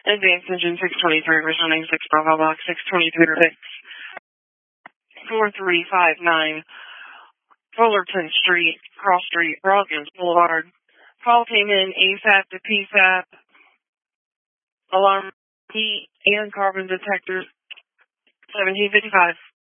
Advanced engine 623, returning 6 Bravo box 623 4359 Fullerton Street, Cross Street, Providence Boulevard. Call came in ASAP to PSAP. Alarm heat and carbon detectors 1755.